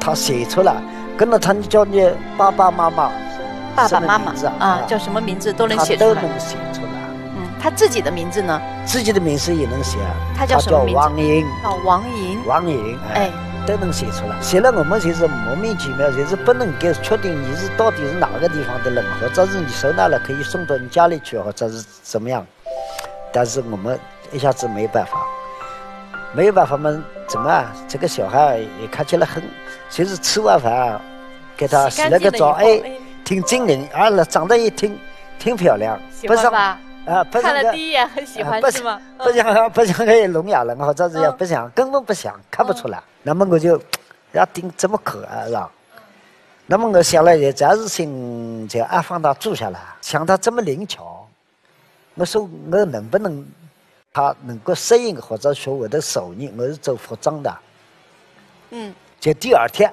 他写出来，跟着他叫你爸爸妈妈， 爸爸妈妈啊， 叫什么名字都能写出来， 他都能写出来。 他自己的名字呢？ 自己的名字也能写， 他叫什么名字？ 王莹。 王莹。 王莹，都能写出来。写了我们就是莫名其妙，就是不能够确定你是到底是哪个地方的人，或者是你收纳了可以送到你家里去，或者是怎么样。但是我们一下子没有办法，没有办法嘛，怎么啊？这个小孩也看起来很，就是吃完饭给他洗了个澡，挺精灵，长得也挺漂亮， 喜欢吧？ 不看了第一眼很喜欢是吗？ 不像个聋哑人或者是不想，根本不想，看不出来。那么我就要盯这么可爱了。那么我想了也暂时性就安放他住下来，像他这么灵巧，我说我能不能他能够适应或者说我的手艺，我是做服装的。就第二天，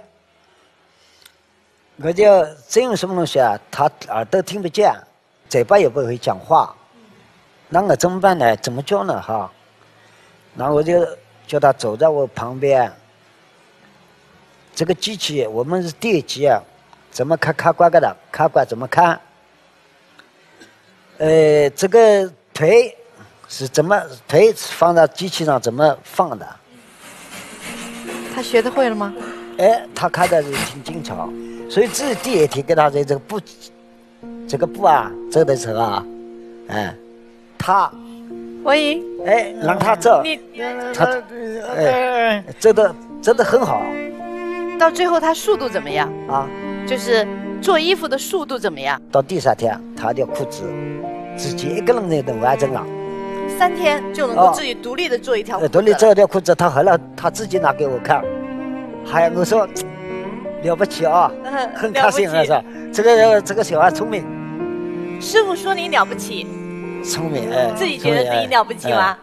我就这用什么东西啊？他耳朵听不见，嘴巴也不会讲话。那我怎么办呢？怎么教呢？哈，那我就叫他走在我旁边。这个机器我们是电机啊，怎么开关的？开关怎么看？这个腿是怎么腿放在机器上怎么放的？ 他学得会了吗？ 他看的是挺精巧，所以这第一天给他这个布啊，走的时候啊，他， 王莹， 让他走，他，走得很好。 到最后他速度怎么样啊？ 就是做衣服的速度怎么样？ 到第3天，他的裤子自己一个人能完成了。 3天就能够自己独立的做一条裤子。 独立做一条裤子，他后来他自己拿给我看，还我说了不起啊，很开心啊，说这个小孩聪明。 师傅说你了不起。 聪明， 自己觉得自己了不起吗？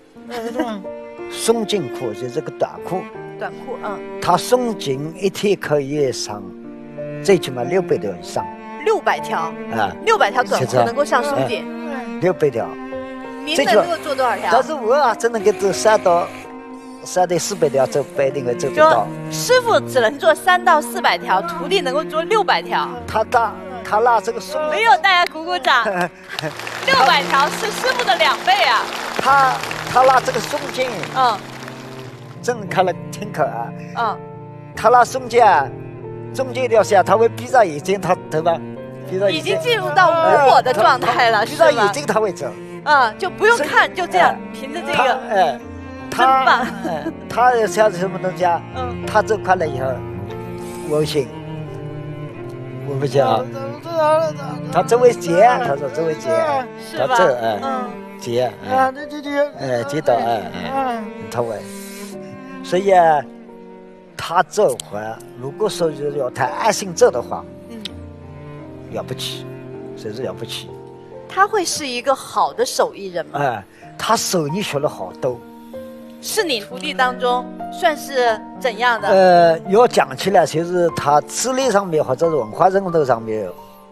松紧裤就是个短裤，他松紧一天可以上，最起码600条以上。 600条，600条短裤能够上松紧 ，600条。 您能够做多少条？ 但是我啊，只能够做3到400条，做不一定会做得到。 师傅只能做3到400条，徒弟能够做600条。 他拿这个松， 没有，大家鼓鼓掌。600条是师傅的2倍啊！ 他拿这个松筋，真看了挺可爱。他拿松筋啊，中间一条线，他会闭上眼睛，他对吧？ 已经进入到无我的状态了， 闭上眼睛他会走。 就不用看，就这样凭着这个。真棒！ 他像什么东西啊？他走快了以后，我不行，我不行啊。他周围接，他说周围接，他走接，接到他会，所以啊，他这会如果说要他安心走的话，了不起，真是了不起。 他会是一个好的手艺人吗？ 他手艺学了好多。 是你徒弟当中算是怎样的？ 要讲起来，其实他智力上面或者是文化认同上面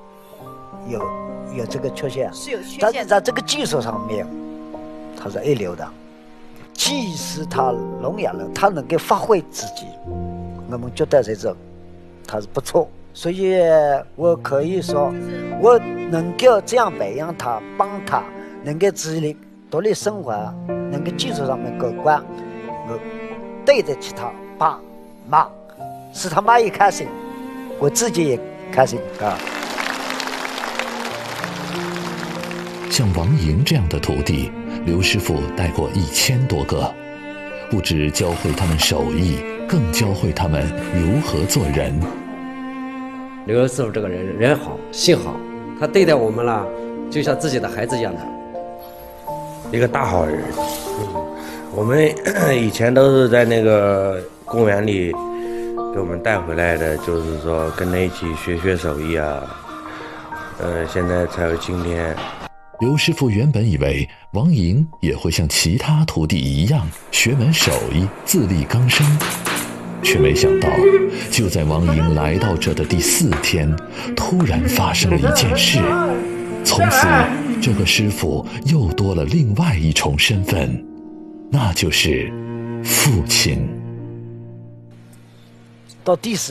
有这个缺陷， 是有缺陷， 但是在这个技术上面，他是一流的。即使他聋哑人，他能够发挥自己，我们觉得这种他是不错。所以我可以说，我能够这样培养他，帮他能够自立独立生活，能够技术上面过关，我对得起他爸妈，使他妈也开心，我自己也开心啊。 像王莹这样的徒弟，刘师傅带过1000多个，不只教会他们手艺，更教会他们如何做人。 刘师傅这个人好，心好，他对待我们了，就像自己的孩子一样的， 一个大好人。我们以前都是在那个公园里给我们带回来的，就是说跟他一起学手艺啊。现在才有今天。 刘师傅原本以为王莹也会像其他徒弟一样学门手艺，自力更生，却没想到，就在王莹来到这的第4天，突然发生了一件事。从此，这个师傅又多了另外一重身份，那就是父亲。 到第4